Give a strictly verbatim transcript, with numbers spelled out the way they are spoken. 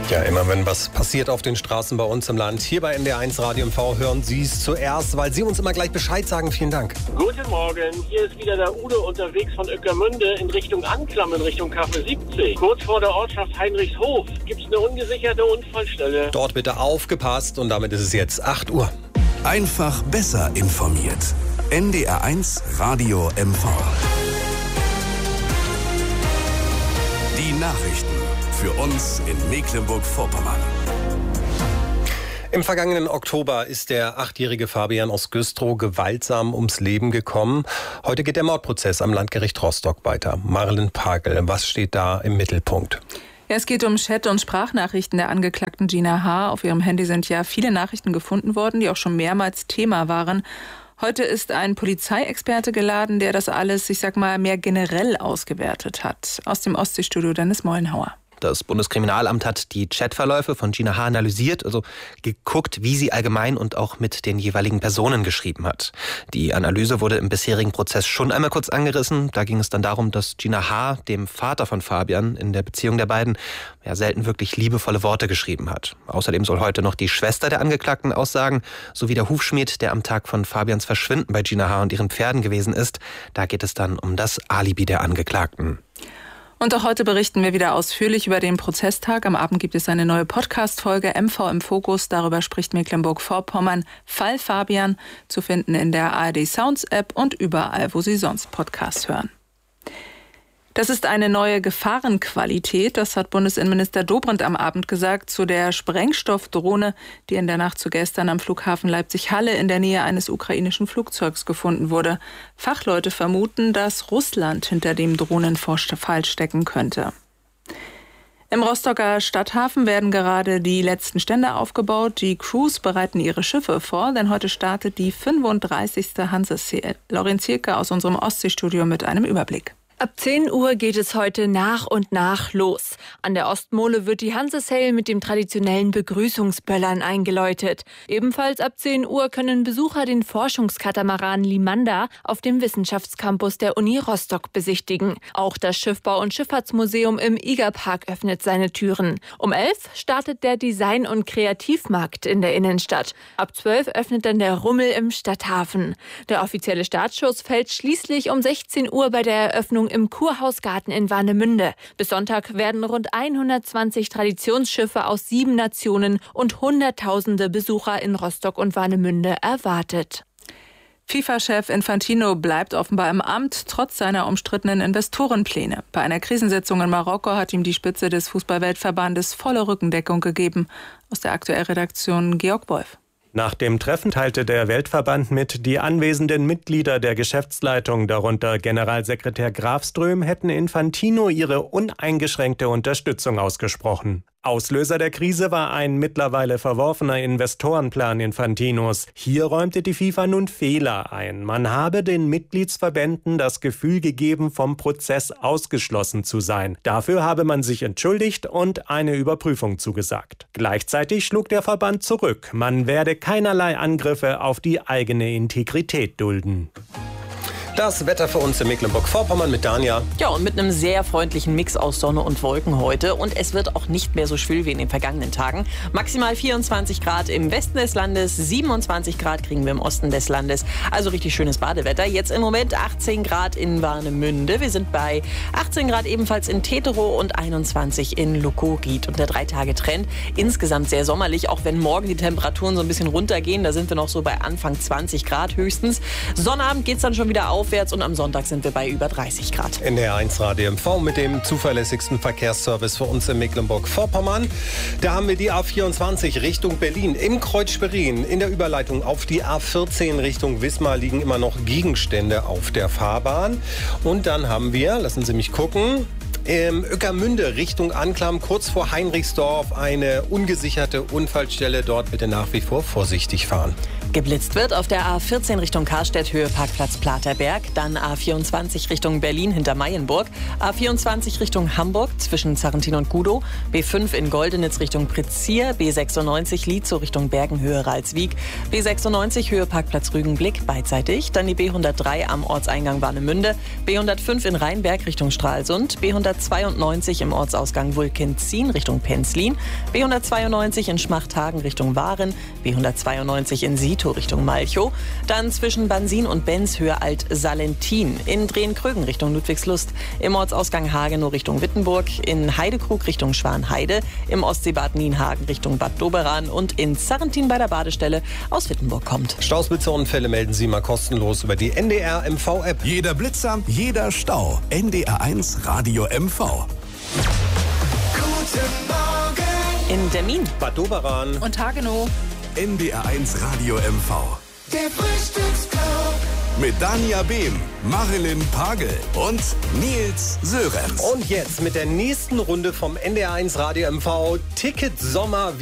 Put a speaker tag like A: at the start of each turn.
A: Ja, immer wenn was passiert auf den Straßen bei uns im Land, hier bei N D R eins Radio M V, hören Sie es zuerst, weil Sie uns immer gleich Bescheid sagen. Vielen Dank.
B: Guten Morgen, hier ist wieder der Udo unterwegs von Ueckermünde in Richtung Anklam, in Richtung K siebzig. Kurz vor der Ortschaft Heinrichshof gibt es eine ungesicherte Unfallstelle.
A: Dort bitte aufgepasst und damit ist es jetzt acht Uhr.
C: Einfach besser informiert. N D R eins Radio M V. Die Nachrichten für uns in Mecklenburg-Vorpommern.
A: Im vergangenen Oktober ist der achtjährige Fabian aus Güstrow gewaltsam ums Leben gekommen. Heute geht der Mordprozess am Landgericht Rostock weiter. Marlen Pagel, was steht da im Mittelpunkt?
D: Ja, es geht um Chat- und Sprachnachrichten der Angeklagten Gina H. Auf ihrem Handy sind ja viele Nachrichten gefunden worden, die auch schon mehrmals Thema waren. Heute ist ein Polizeiexperte geladen, der das alles, ich sag mal, mehr generell ausgewertet hat. Aus dem Ostseestudio Dennis Mollenhauer.
E: Das Bundeskriminalamt hat die Chatverläufe von Gina H. analysiert, also geguckt, wie sie allgemein und auch mit den jeweiligen Personen geschrieben hat. Die Analyse wurde im bisherigen Prozess schon einmal kurz angerissen. Da ging es dann darum, dass Gina H. dem Vater von Fabian in der Beziehung der beiden ja selten wirklich liebevolle Worte geschrieben hat. Außerdem soll heute noch die Schwester der Angeklagten aussagen, sowie der Hufschmied, der am Tag von Fabians Verschwinden bei Gina H. und ihren Pferden gewesen ist. Da geht es dann um das Alibi der Angeklagten.
D: Und auch heute berichten wir wieder ausführlich über den Prozesstag. Am Abend gibt es eine neue Podcast-Folge M V im Fokus. Darüber spricht Mecklenburg-Vorpommern. Fall Fabian, zu finden in der A R D Sounds App und überall, wo Sie sonst Podcasts hören. Das ist eine neue Gefahrenqualität, das hat Bundesinnenminister Dobrindt am Abend gesagt, zu der Sprengstoffdrohne, die in der Nacht zu gestern am Flughafen Leipzig-Halle in der Nähe eines ukrainischen Flugzeugs gefunden wurde. Fachleute vermuten, dass Russland hinter dem Drohnenvorfall stecken könnte. Im Rostocker Stadthafen werden gerade die letzten Stände aufgebaut. Die Crews bereiten ihre Schiffe vor, denn heute startet die fünfunddreißigste Hanse-Sail. Lorenz Zierke aus unserem Ostseestudio mit einem Überblick.
F: Ab zehn Uhr geht es heute nach und nach los. An der Ostmole wird die Hanse-Sail mit dem traditionellen Begrüßungsböllern eingeläutet. Ebenfalls ab zehn Uhr können Besucher den Forschungskatamaran Limanda auf dem Wissenschaftscampus der Uni Rostock besichtigen. Auch das Schiffbau- und Schifffahrtsmuseum im Igerpark öffnet seine Türen. Um elf startet der Design- und Kreativmarkt in der Innenstadt. Ab zwölf öffnet dann der Rummel im Stadthafen. Der offizielle Startschuss fällt schließlich um sechzehn Uhr bei der Eröffnung im Kurhausgarten in Warnemünde. Bis Sonntag werden rund hundertzwanzig Traditionsschiffe aus sieben Nationen und Hunderttausende Besucher in Rostock und Warnemünde erwartet.
D: FIFA-Chef Infantino bleibt offenbar im Amt, trotz seiner umstrittenen Investorenpläne. Bei einer Krisensitzung in Marokko hat ihm die Spitze des Fußballweltverbandes volle Rückendeckung gegeben. Aus der Aktuellredaktion Georg Wolf.
G: Nach dem Treffen teilte der Weltverband mit, die anwesenden Mitglieder der Geschäftsleitung, darunter Generalsekretär Grafström, hätten Infantino ihre uneingeschränkte Unterstützung ausgesprochen. Auslöser der Krise war ein mittlerweile verworfener Investorenplan Infantinos. Hier räumte die FIFA nun Fehler ein. Man habe den Mitgliedsverbänden das Gefühl gegeben, vom Prozess ausgeschlossen zu sein. Dafür habe man sich entschuldigt und eine Überprüfung zugesagt. Gleichzeitig schlug der Verband zurück. Man werde keinerlei Angriffe auf die eigene Integrität dulden.
A: Das Wetter für uns in Mecklenburg-Vorpommern mit Dania.
H: Ja, und mit einem sehr freundlichen Mix aus Sonne und Wolken heute. Und es wird auch nicht mehr so schwül wie in den vergangenen Tagen. Maximal vierundzwanzig Grad im Westen des Landes, siebenundzwanzig Grad kriegen wir im Osten des Landes. Also richtig schönes Badewetter. Jetzt im Moment achtzehn Grad in Warnemünde. Wir sind bei achtzehn Grad ebenfalls in Teterow und einundzwanzig in Lukoried. Und der Drei-Tage-Trend insgesamt sehr sommerlich, auch wenn morgen die Temperaturen so ein bisschen runtergehen. Da sind wir noch so bei Anfang zwanzig Grad höchstens. Sonnabend geht es dann schon wieder auf. Aufwärts und am Sonntag sind wir bei über dreißig Grad.
A: N D R eins Radio M V mit dem zuverlässigsten Verkehrsservice für uns in Mecklenburg-Vorpommern. Da haben wir die A vierundzwanzig Richtung Berlin im Kreuz Schwerin. In der Überleitung auf die A vierzehn Richtung Wismar liegen immer noch Gegenstände auf der Fahrbahn. Und dann haben wir, lassen Sie mich gucken, im Ueckermünde Richtung Anklam, kurz vor Heinrichsdorf, eine ungesicherte Unfallstelle. Dort bitte nach wie vor vorsichtig fahren.
H: Geblitzt wird auf der A vierzehn Richtung Karstedt, Höhe Parkplatz Platerberg, dann A vierundzwanzig Richtung Berlin hinter Mayenburg, A vierundzwanzig Richtung Hamburg zwischen Zarrentin und Gudow, B fünf in Goldenitz Richtung Pritzsier, B sechsundneunzig Lietzow Richtung Bergen, Höhe Ralswiek, B sechsundneunzig Höhe Parkplatz Rügenblick beidseitig, dann die B hundertdrei am Ortseingang Warnemünde, B hundertfünf in Rheinberg Richtung Stralsund, B hundertzweiundneunzig im Ortsausgang Wulkenzien Richtung Penzlin, B hundertzweiundneunzig in Schmachthagen Richtung Waren, B hundertzweiundneunzig in Sito Richtung Malchow, dann zwischen Bansin und Benz Höhe Alt-Salentin, in Drehen-Krögen Richtung Ludwigslust, im Ortsausgang Hagenow Richtung Wittenburg, in Heidekrug Richtung Schwanheide, im Ostseebad Nienhagen Richtung Bad Doberan und in Zarrentin bei der Badestelle aus Wittenburg kommt.
A: Stausblitzerunfälle melden Sie mal kostenlos über die N D R M V-App.
C: Jeder Blitzer, jeder Stau. N D R eins Radio M V.
I: Guten Morgen.
H: In Demmin,
A: Bad Doberan
D: und Hagenow.
C: N D R eins Radio M V.
I: Der Frühstücksclub.
C: Mit Dania Behm, Marilyn Pagel und Nils Sörenz.
A: Und jetzt mit der nächsten Runde vom N D R eins Radio M V Ticket Sommer.